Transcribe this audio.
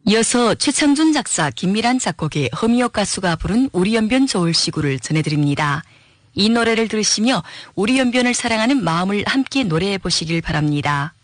이어서 최창준 작사, 김미란 작곡의 허미옥 가수가 부른 우리 연변 좋을 시구를 전해드립니다. 이 노래를 들으시며 우리 연변을 사랑하는 마음을 함께 노래해 보시길 바랍니다.